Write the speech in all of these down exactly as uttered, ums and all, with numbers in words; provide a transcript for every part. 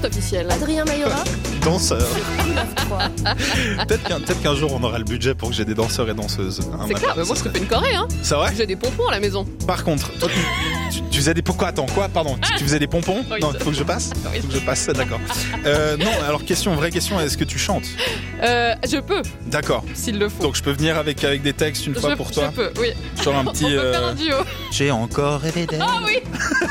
c'est officiel. Adrien Mayora. Danseur. Peut-être qu'un, peut-être qu'un jour on aura le budget pour que j'ai des danseurs et danseuses. Hein, c'est clair, mais moi je te fais une choré, hein. C'est vrai? J'ai des pompons à la maison. Par contre, toi, tu, tu, tu faisais des pourquoi attends quoi pardon tu, tu faisais des pompons? Oui, non, ça... faut que je passe. Oui, faut que je passe, d'accord. Euh, non, alors question, vraie question, est-ce que tu chantes? Euh, je peux. D'accord. S'il le faut. Donc je peux venir avec avec des textes une fois je, pour toi. Je peux, oui. Genre un petit. On peut euh... faire un duo. J'ai encore rêvé d'elle. Ah oui.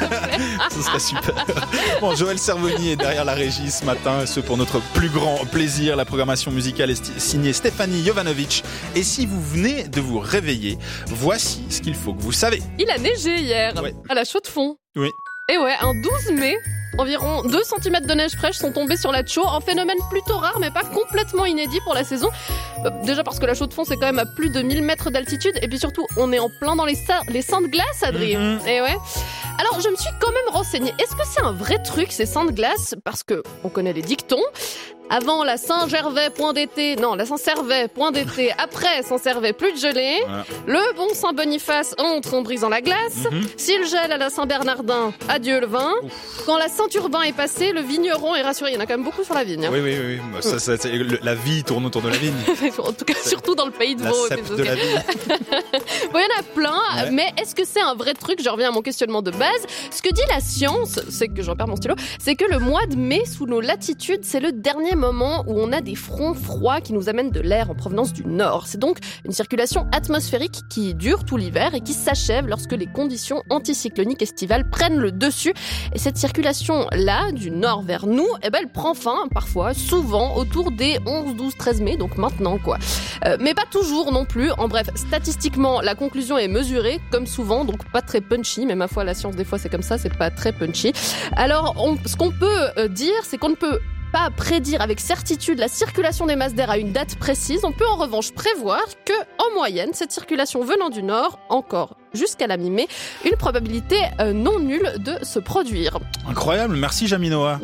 Ce serait super. Bon, Joël Cervoni est derrière la régie ce matin, ce pour notre plus grand plaisir. La programmation musicale est signée Stéphanie Jovanovic. Et si vous venez de vous réveiller, voici ce qu'il faut que vous savez. Il a neigé hier, ouais. à la Chaux-de-Fonds. Oui. Et ouais, un douze mai, environ deux centimètres de neige fraîche sont tombés sur la Chaux, un phénomène plutôt rare mais pas complètement inédit pour la saison. Euh, déjà parce que la Chaux-de-Fonds c'est quand même à plus de mille mètres d'altitude et puis surtout on est en plein dans les, sa- les seins de glace, Adrien. Mm-hmm. Et ouais. Alors je me suis quand même renseignée, est-ce que c'est un vrai truc ces seins de glace? Parce que on connaît les dictons. Avant la Saint-Gervais, point d'été. Non, la Saint-Servais, point d'été. Après, Saint-Servais, plus de gelée. Voilà. Le bon Saint-Boniface entre en brisant la glace. Mm-hmm. Si le gel à la Saint-Bernardin, adieu le vin. Ouf. Quand la Saint-Urbain est passée, le vigneron est rassuré. Il y en a quand même beaucoup sur la vigne. Hein. Oui, oui, oui. Bah, ça, ça, c'est, le, la vie tourne autour de la vigne. En tout cas, c'est surtout dans le pays de la Vaud. cèpe de la vigne. Bon, il y en a plein, ouais. Mais est-ce que c'est un vrai truc? Je reviens à mon questionnement de base. Ce que dit la science, c'est que j'en perds mon stylo, c'est que le mois de mai, sous nos latitudes, c'est le dernier moment où on a des fronts froids qui nous amènent de l'air en provenance du nord. C'est donc une circulation atmosphérique qui dure tout l'hiver et qui s'achève lorsque les conditions anticycloniques estivales prennent le dessus. Et cette circulation-là, du nord vers nous, eh ben, elle prend fin, parfois, souvent, autour des onze, douze, treize mai, donc maintenant, quoi. Euh, mais pas toujours non plus. En bref, statistiquement, la conclusion est mesurée, comme souvent, donc pas très punchy, mais ma foi, la science, des fois, c'est comme ça, c'est pas très punchy. Alors, on, ce qu'on peut euh, dire, c'est qu'on ne peut pas prédire avec certitude la circulation des masses d'air à une date précise. On peut en revanche prévoir que, en moyenne, cette circulation venant du nord, encore jusqu'à la mi-mai, une probabilité euh, non nulle de se produire. Incroyable, merci Jaminoa.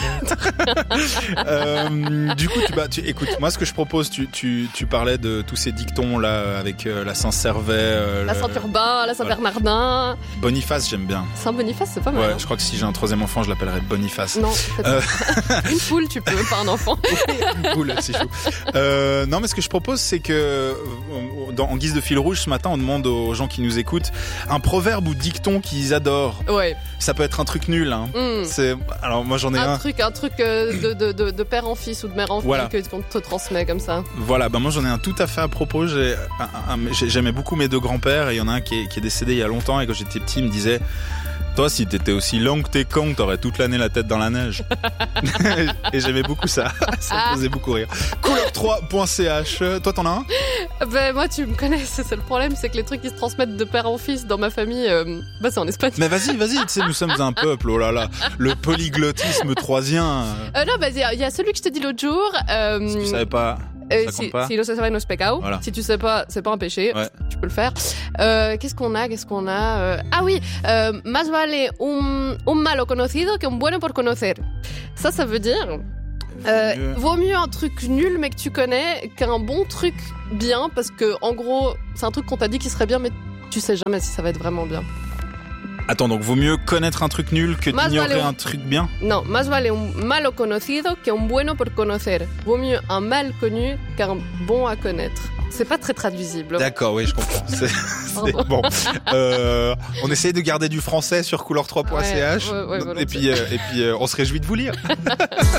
euh, du coup, tu, bah, tu, écoute, moi ce que je propose, tu, tu, tu parlais de tous ces dictons là avec euh, la Saint-Servais, euh, la Saint-Urbain, la Saint-Bernardin. Voilà. Boniface, j'aime bien. Saint-Boniface, c'est pas mal. Ouais, hein. Je crois que si j'ai un troisième enfant, je l'appellerai Boniface. Non, euh... une poule, tu peux, pas un enfant. Une poule, c'est chou. Euh, non, mais ce que je propose, c'est que dans, en guise de fil rouge, ce matin, on demande aux gens qui nous écoutent un proverbe ou dicton qu'ils adorent. Ouais. Ça peut être un truc nul. Hein. Mm. C'est alors moi j'en ai un. Un truc, un truc euh, de, de, de, de père en fils ou de mère en fille voilà. que qu'on te transmet comme ça. Voilà. Ben moi j'en ai un tout à fait à propos. J'ai, un, un, j'aimais beaucoup mes deux grands-pères et il y en a un qui est, qui est décédé il y a longtemps et quand j'étais petit il me disait. Toi, si t'étais aussi long que t'es con, t'aurais toute l'année la tête dans la neige. Et j'aimais beaucoup ça. Ça me faisait beaucoup rire. couleur trois point c h. Toi, t'en as un? Ben, moi, tu me connais. C'est le problème, c'est que les trucs qui se transmettent de père en fils dans ma famille, euh, bah, c'est en Espagne. Mais vas-y, vas-y. Tu sais, nous sommes un peuple. Oh là là. Le polyglottisme troisien. Euh, non, bah, il y, y a celui que je t'ai dit l'autre jour. Euh, si tu savais pas. Euh, si, si no se sabe, no es pecado. Voilà. Si tu sais pas, c'est pas un péché. Ouais. Tu peux le faire. Euh, qu'est-ce qu'on a? Qu'est-ce qu'on a? Euh, ah oui, euh, más vale un, un malo conocido que un bueno por conocer. Ça, ça veut dire. Euh, mieux. Vaut mieux un truc nul mais que tu connais qu'un bon truc bien parce que en gros, c'est un truc qu'on t'a dit qui serait bien mais tu sais jamais si ça va être vraiment bien. Attends, donc vaut mieux connaître un truc nul que más d'ignorer vale un... un truc bien? Non, más vale un malo conocido que un bueno por conocer. Vaut mieux un mal connu qu'un bon à connaître. C'est pas très traduisible. D'accord, oui, je comprends. C'est, c'est bon. Euh, on essaye de garder du français sur couleur trois point c h. Ouais, ouais, ouais, et puis, euh, et puis euh, on se réjouit de vous lire.